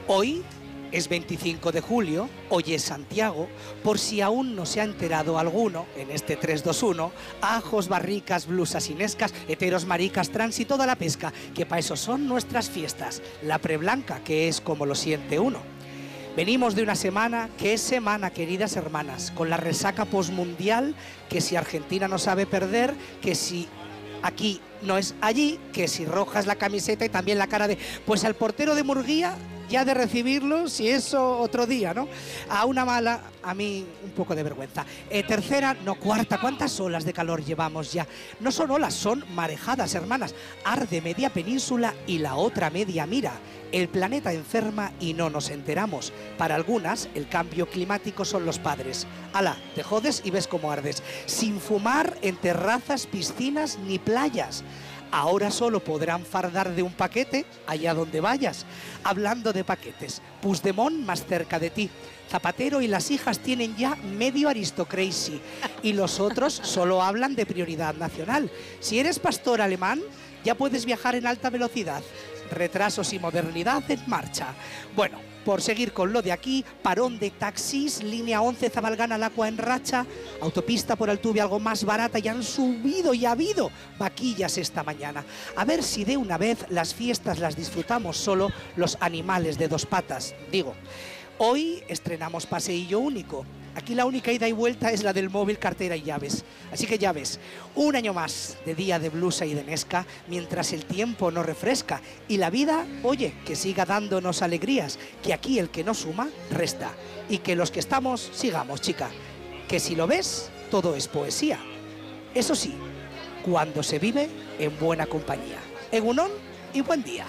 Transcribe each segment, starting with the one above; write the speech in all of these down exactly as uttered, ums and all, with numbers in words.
Hoy es veinticinco de julio, hoy es Santiago, por si aún no se ha enterado alguno, en este tres dos uno, ajos, barricas, blusas inescas, heteros, maricas, trans y toda la pesca, que para eso son nuestras fiestas, la preblanca, que es como lo siente uno. Venimos de una semana que es semana, queridas hermanas, con la resaca posmundial, que si Argentina no sabe perder, que si aquí no es allí, que si roja es la camiseta y también la cara de... Pues al portero de Murguía ya de recibirlo, si eso otro día, ¿no? A una mala, a mí un poco de vergüenza. Eh, tercera, no, cuarta, ¿cuántas olas de calor llevamos ya? No son olas, son marejadas, hermanas. Arde media península y la otra media mira. El planeta enferma y no nos enteramos. Para algunas, el cambio climático son los padres. Ala, te jodes y ves cómo ardes. Sin fumar en terrazas, piscinas ni playas. Ahora solo podrán fardar de un paquete allá donde vayas. Hablando de paquetes, Puigdemont más cerca de ti. Zapatero y las hijas tienen ya medio aristocracy y los otros solo hablan de prioridad nacional. Si eres pastor alemán, ya puedes viajar en alta velocidad. Retrasos y modernidad en marcha. Bueno, por seguir con lo de aquí, parón de taxis, línea once Zabalgana al Agua en racha, autopista por Altuve algo más barata y han subido y ha habido vaquillas esta mañana. A ver si de una vez las fiestas las disfrutamos solo los animales de dos patas, digo. Hoy estrenamos paseillo único. Aquí la única ida y vuelta es la del móvil, cartera y llaves. Así que ya ves, un año más de día de blusa y de nesca, mientras el tiempo nos refresca. Y la vida, oye, que siga dándonos alegrías, que aquí el que no suma, resta. Y que los que estamos, sigamos, chica. Que si lo ves, todo es poesía. Eso sí, cuando se vive en buena compañía. Egunon y buen día.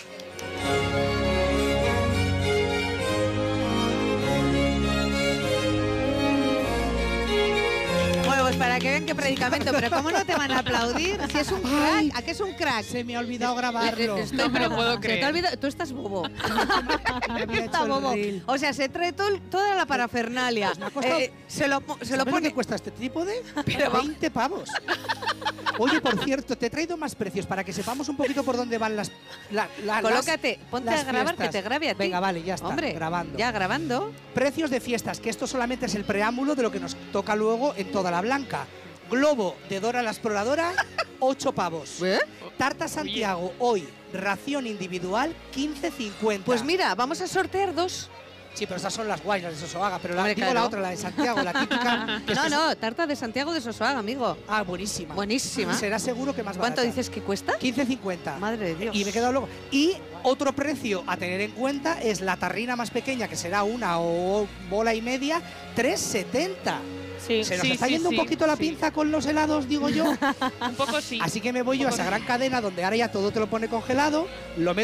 Pues para que vean qué predicamento, pero ¿cómo no te van a aplaudir? Si es un crack, Ay, ¿a qué es un crack? Se me ha olvidado grabarlo. Eh, eh, No me lo puedo se creer. te ha olvidado- Tú estás bobo. Me había Está hecho el bobo. reel. O sea, se trae todo el- toda la parafernalia. Pues me ha costado- Eh, se lo, po- se lo ¿Sabes lo que pone. cuesta este trípode? Pero va- veinte pavos. Oye, por cierto, te he traído más precios para que sepamos un poquito por dónde van las... la- la- Colócate, las- ponte las a grabar, fiestas. que te grabe a ti. Venga, vale, ya está, Hombre, grabando. ya grabando. Precios de fiestas, que esto solamente es el preámbulo de lo que nos toca luego en toda la blanca. Globo de Dora la Exploradora, ocho pavos. ¿Eh? Tarta Santiago, hoy, ración individual, quince cincuenta. Pues mira, vamos a sortear dos. Sí, pero estas son las guays, las de Sosoaga, pero la, Hombre, digo claro. la otra, la de Santiago, la típica. que No, es- no, tarta de Santiago de Sosoaga, amigo. Ah, buenísima. Buenísima. Será seguro que más barata. ¿Cuánto dices que cuesta? quince cincuenta. Madre de Dios. Y me he quedado luego. Y otro precio a tener en cuenta es la tarrina más pequeña, que será una o bola y media, tres setenta. Sí, Se nos sí, está sí, yendo sí, un poquito la sí. pinza con los helados, digo yo. Un poco sí. Así que me voy yo a esa gran cadena donde ahora ya todo te lo pone congelado, lo meto